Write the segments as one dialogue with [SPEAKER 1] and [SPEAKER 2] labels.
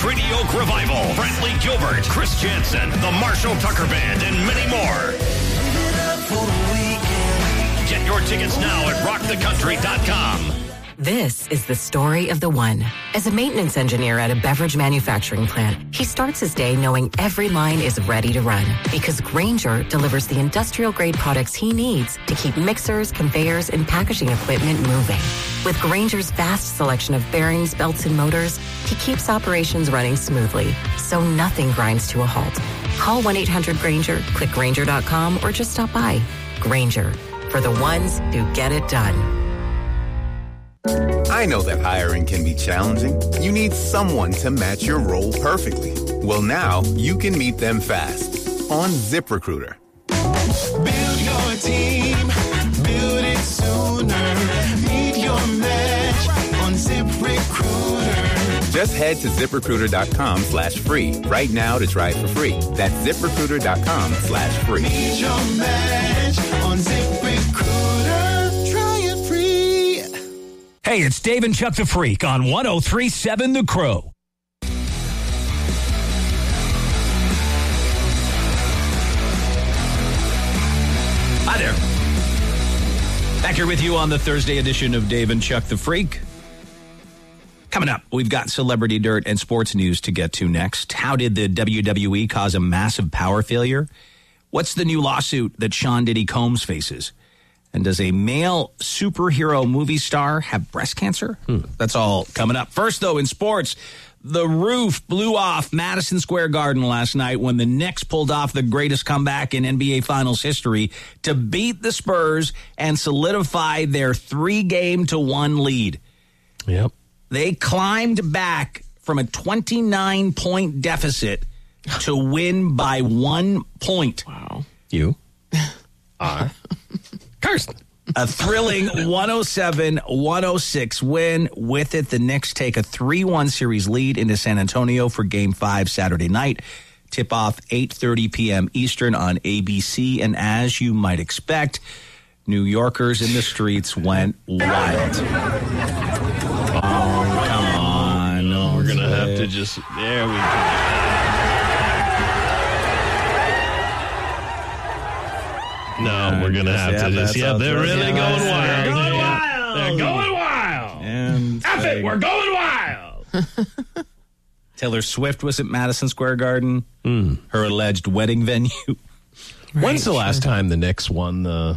[SPEAKER 1] Brady Oak Revival, Brantley Gilbert, Chris Jansen, the Marshall Tucker Band, and many more. Get your tickets now at rockthecountry.com.
[SPEAKER 2] This is the story of the one. As a maintenance engineer at a beverage manufacturing plant, he starts his day knowing every line is ready to run because Grainger delivers the industrial-grade products he needs to keep mixers, conveyors, and packaging equipment moving. With Grainger's vast selection of bearings, belts, and motors, he keeps operations running smoothly, so nothing grinds to a halt. Call 1-800-GRAINGER, click Grainger.com, or just stop by. Grainger, for the ones who get it done.
[SPEAKER 3] I know that hiring can be challenging. You need someone to match your role perfectly. Well, now you can meet them fast on ZipRecruiter.
[SPEAKER 4] Build your team, build it sooner. Meet your match on ZipRecruiter.
[SPEAKER 3] Just head to ZipRecruiter.com/free right now to try it for free. That's ZipRecruiter.com/free.
[SPEAKER 4] Meet your match on ZipRecruiter. Try it free.
[SPEAKER 1] Hey, it's Dave and Chuck the Freak on 103.7 The Crow. Hi there. Back here with you on the Thursday edition of Dave and Chuck the Freak. Coming up, we've got celebrity dirt and sports news to get to next. How did the WWE cause a massive power failure? What's the new lawsuit that Sean Diddy Combs faces? And does a male superhero movie star have breast cancer? That's all coming up. First, though, in sports, the roof blew off Madison Square Garden last night when the Knicks pulled off the greatest comeback in NBA Finals history to beat the Spurs and solidify their 3-1 lead.
[SPEAKER 5] Yep.
[SPEAKER 1] They climbed back from a 29-point deficit to win by 1 point.
[SPEAKER 5] Wow. You are Carson.
[SPEAKER 1] A thrilling 107-106 win. With it, the Knicks take a 3-1 series lead into San Antonio for Game 5 Saturday night. Tip-off 8:30 p.m. Eastern on ABC. And as you might expect, New Yorkers in the streets went wild. Oh, come on.
[SPEAKER 5] No, we're going to have to just... There we go. No, we're going to have to just... Yeah, they're really going wild.
[SPEAKER 1] They're going wild.
[SPEAKER 5] They're going wild.
[SPEAKER 1] And
[SPEAKER 5] F it, we're going wild.
[SPEAKER 1] Taylor Swift was at Madison Square Garden, her alleged wedding venue.
[SPEAKER 5] When's the last time the Knicks won the...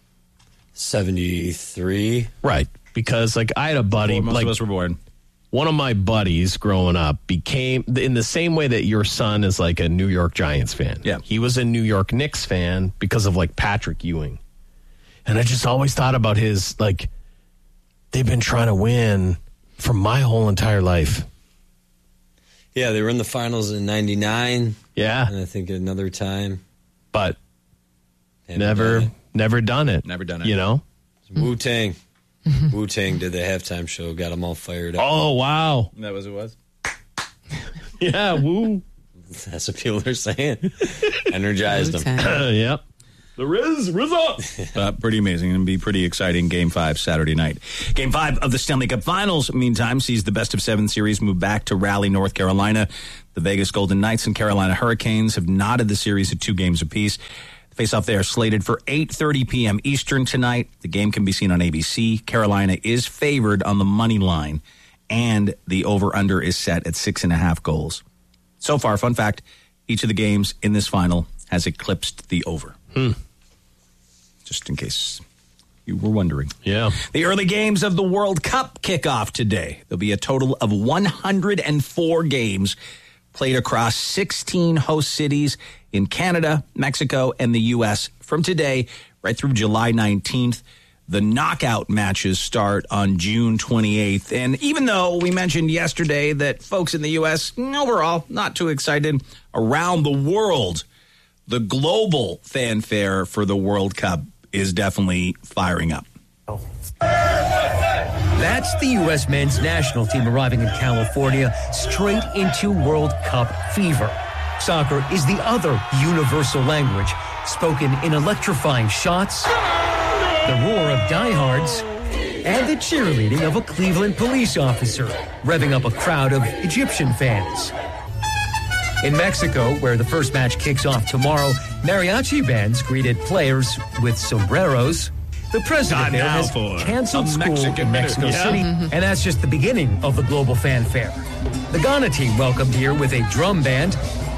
[SPEAKER 6] 73.
[SPEAKER 5] Right, because like I had a buddy...
[SPEAKER 1] Most
[SPEAKER 5] like,
[SPEAKER 1] of us were born.
[SPEAKER 5] One of my buddies growing up became, in the same way that your son is like a New York Giants fan.
[SPEAKER 1] Yeah.
[SPEAKER 5] He was a New York Knicks fan because of like Patrick Ewing. And I just always thought about his, like, they've been trying to win for my whole entire life.
[SPEAKER 6] Yeah, they were in the finals in 99.
[SPEAKER 5] Yeah.
[SPEAKER 6] And I think another time.
[SPEAKER 5] But never done it.
[SPEAKER 1] Never done it.
[SPEAKER 5] You know?
[SPEAKER 6] Wu-Tang. Wu-Tang did the halftime show, got them all fired up.
[SPEAKER 5] Oh, wow.
[SPEAKER 1] That was who it was?
[SPEAKER 5] Yeah, woo.
[SPEAKER 6] That's what people are saying. Energized them.
[SPEAKER 5] Yep. The Rizzo.
[SPEAKER 1] Pretty amazing and be pretty exciting. Game 5 Saturday night. Game 5 of the Stanley Cup Finals, meantime, sees the best-of-7 series move back to Raleigh, North Carolina. The Vegas Golden Knights and Carolina Hurricanes have knotted the series at 2 games apiece. Face-off there slated for 8:30 p.m. Eastern tonight. The game can be seen on ABC. Carolina is favored on the money line, and the over-under is set at 6.5 goals. So far, fun fact, each of the games in this final has eclipsed the over. Just in case you were wondering.
[SPEAKER 5] Yeah.
[SPEAKER 1] The early games of the World Cup kick off today. There'll be a total of 104 games played across 16 host cities in Canada, Mexico, and the U.S. from today right through July 19th. The knockout matches start on June 28th. And even though we mentioned yesterday that folks in the U.S. overall not too excited, around the world, the global fanfare for the World Cup is definitely firing up.
[SPEAKER 7] That's the U.S. men's national team arriving in California straight into World Cup fever. Soccer is the other universal language, spoken in electrifying shots, the roar of diehards, and the cheerleading of a Cleveland police officer, revving up a crowd of Egyptian fans. In Mexico, where the first match kicks off tomorrow, mariachi bands greeted players with sombreros. The president there has canceled school in Mexico City, and that's just the beginning of the global fanfare. The Ghana team welcomed here with a drum band.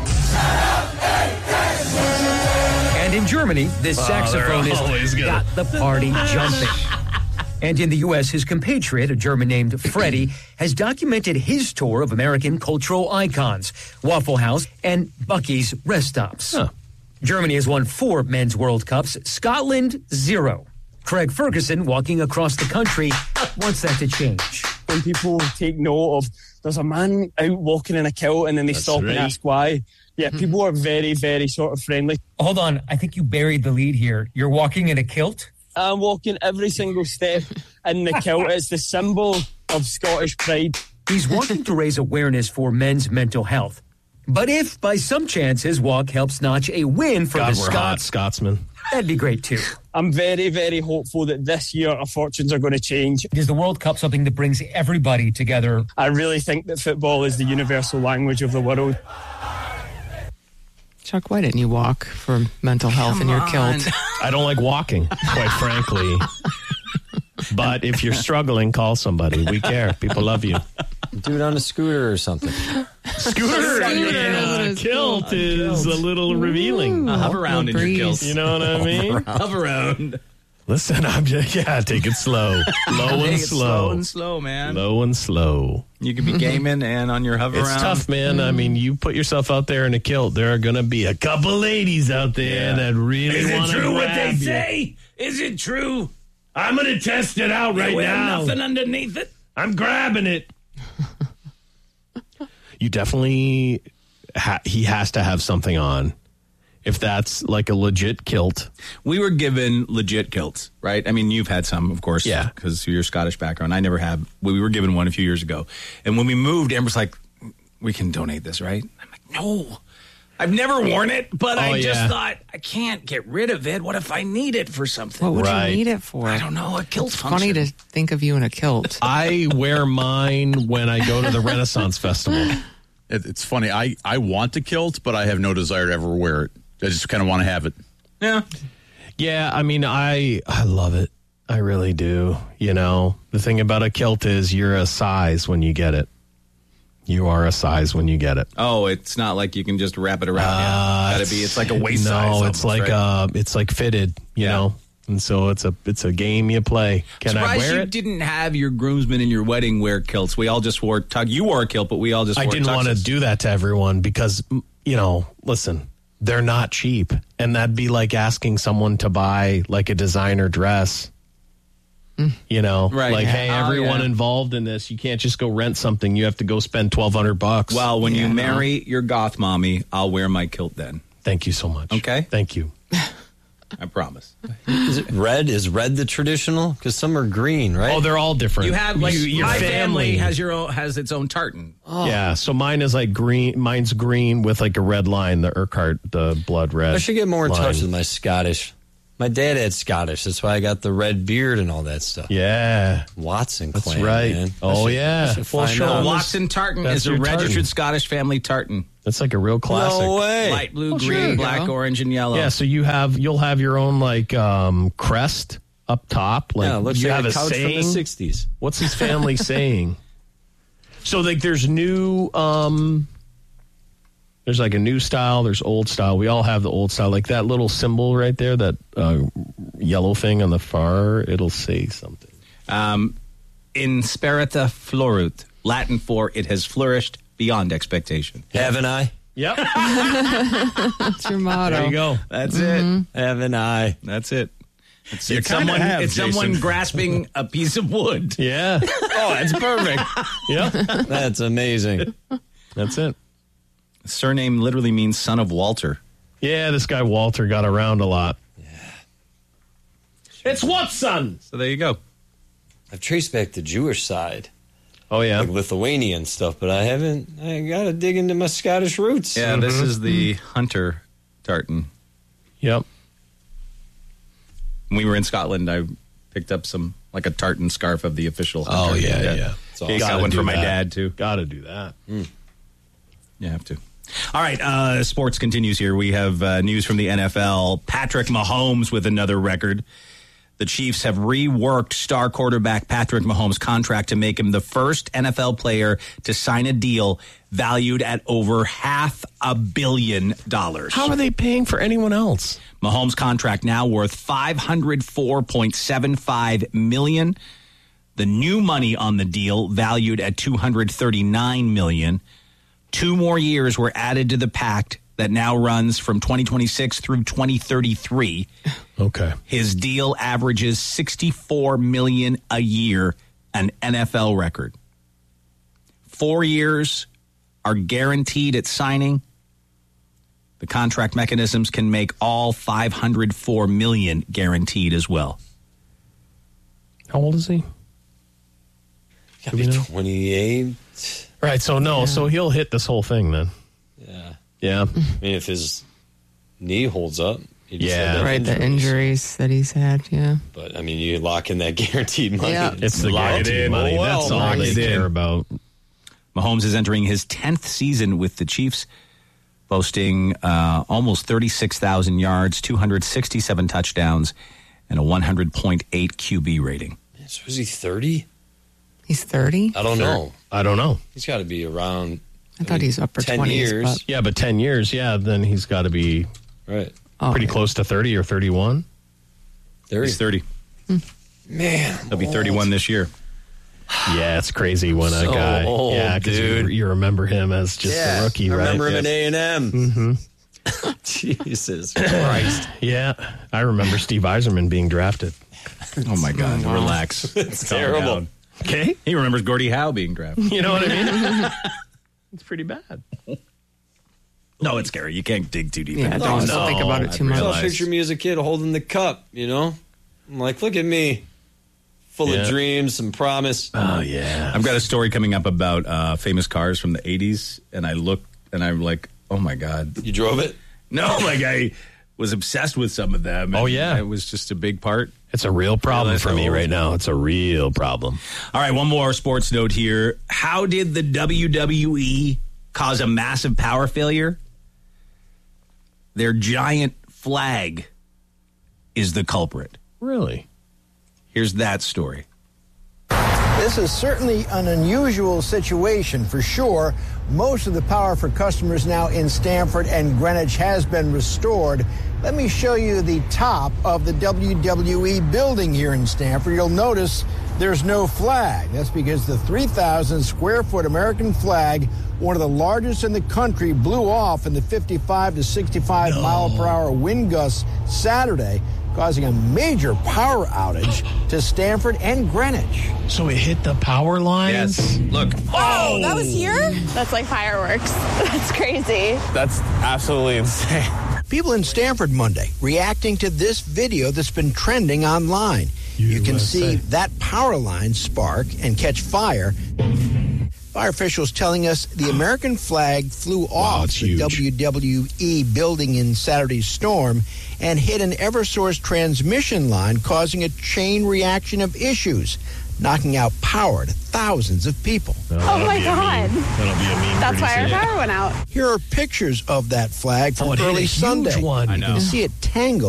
[SPEAKER 7] And in Germany, this saxophonist got the party jumping. And in the U.S., his compatriot, a German named Freddie, has documented his tour of American cultural icons, Waffle House and Buc-ee's rest stops. Germany has won 4 men's World Cups, Scotland 0. Craig Ferguson, walking across the country, wants that to change.
[SPEAKER 8] When people take note of, there's a man out walking in a kilt and then they stop and ask why. Yeah, people are very, very sort of friendly.
[SPEAKER 7] Hold on, I think you buried the lead here. You're walking in a kilt?
[SPEAKER 8] I'm walking every single step in the kilt. It's the symbol of Scottish pride.
[SPEAKER 7] He's wanting to raise awareness for men's mental health. But if by some chance his walk helps notch a win for the Scots,
[SPEAKER 5] Scotsman,
[SPEAKER 7] that'd be great too.
[SPEAKER 8] I'm very, very hopeful that this year our fortunes are going to change.
[SPEAKER 7] Is the World Cup something that brings everybody together?
[SPEAKER 8] I really think that football is the universal language of the world.
[SPEAKER 9] Chuck, why didn't you walk for mental health in your kilt?
[SPEAKER 5] I don't like walking, quite frankly. But if you're struggling, call somebody. We care. People love you.
[SPEAKER 6] Do it on a scooter or something.
[SPEAKER 5] Scooter in a kilt is a little revealing.
[SPEAKER 1] Hover around in your kilt.
[SPEAKER 5] You know what I mean?
[SPEAKER 1] Hover around.
[SPEAKER 5] Listen, take it slow. Low and slow.
[SPEAKER 1] Slow and slow, man.
[SPEAKER 5] Low and slow.
[SPEAKER 1] You could be gaming and on your hover around.
[SPEAKER 5] It's tough, man. I mean, you put yourself out there in a kilt, there are going to be a couple ladies out there that really want to grab you. Is it true what they say? Is it true? I'm going to test it out right now.
[SPEAKER 1] Nothing underneath it.
[SPEAKER 5] I'm grabbing it. You definitely, he has to have something on. If that's like a legit kilt.
[SPEAKER 1] We were given legit kilts, right? I mean, you've had some, of course, because of your Scottish background. I never have. We were given one a few years ago. And when we moved, Amber's like, we can donate this, right? I'm like, no. I've never worn it, but I just thought, I can't get rid of it. What if I need it for something?
[SPEAKER 9] What would you need it for?
[SPEAKER 1] I don't know, a kilt function.
[SPEAKER 9] Funny to think of you in a kilt.
[SPEAKER 5] I wear mine when I go to the Renaissance Festival.
[SPEAKER 10] It's funny. I want to kilt, but I have no desire to ever wear it. I just kind of want to have it.
[SPEAKER 1] Yeah.
[SPEAKER 5] Yeah, I mean, I love it. I really do. You know, the thing about a kilt is you're a size when you get it. You are a size when you get it.
[SPEAKER 1] Oh, it's not like you can just wrap it around. It's like a waist size.
[SPEAKER 5] No, it's
[SPEAKER 1] almost,
[SPEAKER 5] like it's like fitted, you know. And so it's a game you play. Can I wear it?
[SPEAKER 1] You didn't have your groomsmen in your wedding wear kilts. We all just wore tug. You wore a kilt, but we all just wore tuxes.
[SPEAKER 5] I didn't want to do that to everyone because, you know, listen, they're not cheap. And that'd be like asking someone to buy like a designer dress. You know, like, hey, everyone involved in this, you can't just go rent something. You have to go spend $1,200.
[SPEAKER 1] Well, when you marry your goth mommy, I'll wear my kilt then.
[SPEAKER 5] Thank you so much.
[SPEAKER 1] Okay.
[SPEAKER 5] Thank you.
[SPEAKER 1] I promise.
[SPEAKER 6] Is it red? Is red the traditional? Because some are green, right?
[SPEAKER 5] Oh, they're all different.
[SPEAKER 1] You have like
[SPEAKER 5] your
[SPEAKER 1] my family has its own tartan.
[SPEAKER 5] Oh. Yeah, so mine is like green. Mine's green with like a red line, the Urquhart, the blood red.
[SPEAKER 6] I should get more in touch with my Scottish. My dad had Scottish. That's why I got the red beard and all that stuff.
[SPEAKER 5] Yeah.
[SPEAKER 6] Watson clan.
[SPEAKER 5] That's right.
[SPEAKER 6] Man.
[SPEAKER 5] Oh, yeah.
[SPEAKER 1] Well, sure. Watson tartan is a registered Scottish family tartan.
[SPEAKER 5] That's like a real classic.
[SPEAKER 6] No way.
[SPEAKER 1] Light blue, green, black, orange, and yellow.
[SPEAKER 5] Yeah, so you'll have your own like crest up top. Like,
[SPEAKER 6] looks
[SPEAKER 5] you
[SPEAKER 6] like
[SPEAKER 5] have
[SPEAKER 6] a couch
[SPEAKER 5] saying
[SPEAKER 6] from the 60s.
[SPEAKER 5] What's his family saying? So like there's new there's like a new style, there's old style. We all have the old style. Like that little symbol right there, that yellow thing on the far, it'll say something.
[SPEAKER 1] Insperita floruit, Latin for it has flourished beyond expectation.
[SPEAKER 6] Haven't I?
[SPEAKER 5] Yep.
[SPEAKER 9] That's your motto.
[SPEAKER 5] There you go.
[SPEAKER 1] That's it.
[SPEAKER 6] Haven't I?
[SPEAKER 1] That's it. It's
[SPEAKER 10] have,
[SPEAKER 1] someone grasping a piece of wood.
[SPEAKER 5] Yeah.
[SPEAKER 6] Oh, that's perfect.
[SPEAKER 5] Yep.
[SPEAKER 6] That's amazing.
[SPEAKER 5] That's it.
[SPEAKER 1] Surname literally means son of Walter.
[SPEAKER 5] Yeah, this guy Walter got around a lot. Yeah. It's Watson.
[SPEAKER 1] So there you go.
[SPEAKER 6] I've traced back the Jewish side.
[SPEAKER 5] Oh, yeah.
[SPEAKER 6] Like Lithuanian stuff, but I got to dig into my Scottish roots.
[SPEAKER 1] Yeah, this is the Hunter tartan.
[SPEAKER 5] Yep.
[SPEAKER 1] When we were in Scotland, I picked up some like a tartan scarf of the official
[SPEAKER 5] Oh,
[SPEAKER 1] hunter.
[SPEAKER 5] yeah.
[SPEAKER 1] I got one for my dad, too.
[SPEAKER 5] Got to do that.
[SPEAKER 1] You have to. All right, sports continues here. We have news from the NFL. Patrick Mahomes with another record. The Chiefs have reworked star quarterback Patrick Mahomes' contract to make him the first NFL player to sign a deal valued at over $500 million.
[SPEAKER 5] How are they paying for anyone else?
[SPEAKER 1] Mahomes' contract now worth $504.75 million. The new money on the deal valued at $239 million. 2 more years were added to the pact that now runs from 2026 through 2033.
[SPEAKER 5] Okay.
[SPEAKER 1] His deal averages $64 million a year, an NFL record. 4 years are guaranteed at signing. The contract mechanisms can make all $504 million guaranteed as well.
[SPEAKER 5] How old is he?
[SPEAKER 6] Gotta be 28.
[SPEAKER 5] Right, so he'll hit this whole thing then. Yeah.
[SPEAKER 6] I mean, if his knee holds up.
[SPEAKER 9] The injuries that he's had,
[SPEAKER 6] But, I mean, you lock in that guaranteed money.
[SPEAKER 9] Yeah.
[SPEAKER 5] It's the guaranteed money. That's all they care about.
[SPEAKER 1] Mahomes is entering his 10th season with the Chiefs, boasting almost 36,000 yards, 267 touchdowns, and a 100.8 QB rating.
[SPEAKER 6] So is he 30?
[SPEAKER 9] He's 30?
[SPEAKER 6] I don't know. He's got to be around.
[SPEAKER 9] I thought he's upper
[SPEAKER 6] 10
[SPEAKER 9] 20s.
[SPEAKER 6] years.
[SPEAKER 9] But...
[SPEAKER 5] Yeah, but 10 years, then he's got to be pretty close to 30 or 31.
[SPEAKER 1] He's 30.
[SPEAKER 6] Man.
[SPEAKER 1] He'll be 31 this year.
[SPEAKER 5] Yeah, it's crazy when a guy.
[SPEAKER 6] Old,
[SPEAKER 5] because you remember him as just a rookie, right?
[SPEAKER 6] I remember him in A&M.
[SPEAKER 5] Mm-hmm.
[SPEAKER 6] Jesus Christ.
[SPEAKER 5] Yeah, I remember Steve Eiserman being drafted.
[SPEAKER 1] Oh, my God. Relax.
[SPEAKER 6] It's terrible.
[SPEAKER 5] Okay.
[SPEAKER 1] He remembers Gordie Howe being drafted.
[SPEAKER 5] You know what I mean? It's pretty bad.
[SPEAKER 1] No, it's scary. You can't dig too deep.
[SPEAKER 9] Yeah, don't think about it too much.
[SPEAKER 6] I picture me as a kid holding the cup, I'm like, look at me. Full of dreams and promise.
[SPEAKER 5] Oh, yeah.
[SPEAKER 1] I've got a story coming up about famous cars from the 80s, and I looked, and I'm like, oh, my God.
[SPEAKER 6] You drove it?
[SPEAKER 1] No, I was obsessed with some of them.
[SPEAKER 5] Oh, yeah.
[SPEAKER 1] It was just a big part.
[SPEAKER 5] It's a real problem for me right now. It's a real problem.
[SPEAKER 1] All right, one more sports note here. How did the WWE cause a massive power failure? Their giant flag is the culprit.
[SPEAKER 5] Really?
[SPEAKER 1] Here's that story.
[SPEAKER 11] This is certainly an unusual situation for sure. Most of the power for customers now in Stamford and Greenwich has been restored. Let me show you the top of the WWE building here in Stamford. You'll notice there's no flag. That's because the 3,000 square foot American flag, one of the largest in the country, blew off in the 55 to 65 mile per hour wind gusts Saturday, causing a major power outage to Stamford and Greenwich.
[SPEAKER 5] So it hit the power lines?
[SPEAKER 1] Yes. Look.
[SPEAKER 12] Oh, that was here? That's like fireworks. That's crazy.
[SPEAKER 8] That's absolutely insane.
[SPEAKER 11] People in Stamford Monday reacting to this video that's been trending online. You can see that power line spark and catch fire. Fire officials telling us the American flag flew off the WWE building in Saturday's storm and hit an Eversource transmission line, causing a chain reaction of issues, knocking out power to thousands of people.
[SPEAKER 12] Oh my God.
[SPEAKER 5] That'll be a meme.
[SPEAKER 12] That's why our power went out.
[SPEAKER 11] Here are pictures of that flag from early Sunday.
[SPEAKER 5] One.
[SPEAKER 11] You can see it tangled